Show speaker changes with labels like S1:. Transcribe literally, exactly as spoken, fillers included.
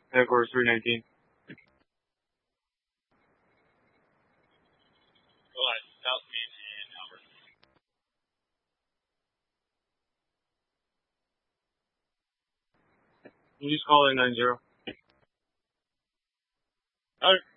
S1: Headquarters three nineteen.
S2: Go ahead. Southgate and Albert.
S1: You just call in nine zero.
S2: Alright.